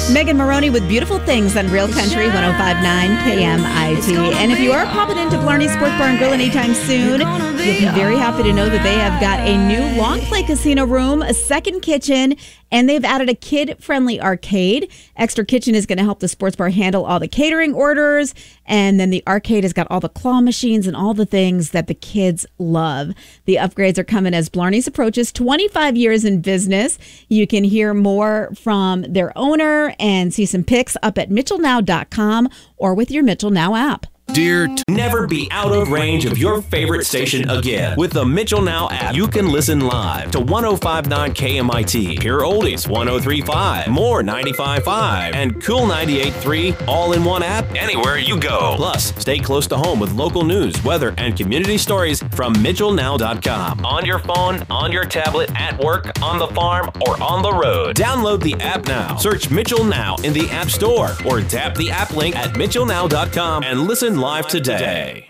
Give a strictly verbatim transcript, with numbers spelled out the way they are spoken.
Megan Maroney with Beautiful Things on Real Country one oh five point nine K M I T. And if you are popping into Blarney Sports Bar and Grill anytime soon, you'll be very happy to know that they have got a new long play casino room, a second kitchen, and they've added a kid-friendly arcade. Extra Kitchen is going to help the sports bar handle all the catering orders, and then the arcade has got all the claw machines and all the things that the kids love. The upgrades are coming as Blarney's approaches twenty-five years in business. You can hear more from their owner and see some pics up at Mitchell Now dot com or with your Mitchell Now app. Dear, t- never be out of range of your favorite station again. With the Mitchell Now app, you can listen live to one oh five point nine K M I T, hear oldies one oh three point five, more ninety-five point five, and Cool ninety-eight point three all in one app anywhere you go. Plus, stay close to home with local news, weather, and community stories from Mitchell Now dot com. On your phone, on your tablet, at work, on the farm, or on the road. Download the app now. Search Mitchell Now in the App Store or tap the app link at Mitchell Now dot com and listen live today.